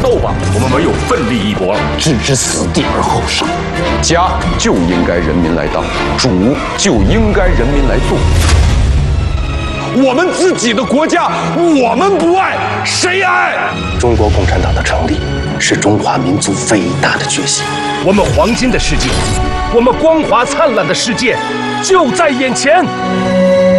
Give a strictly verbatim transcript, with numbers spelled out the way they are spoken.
斗吧，我们唯有奋力一搏了。 置之死地而后生，家就应该人民来当，主就应该人民来做。我们自己的国家，我们不爱，谁爱？ 中国共产党的成立是中华民族伟大的决心。 我们黄金的世界，我们光华灿烂的世界，就在眼前。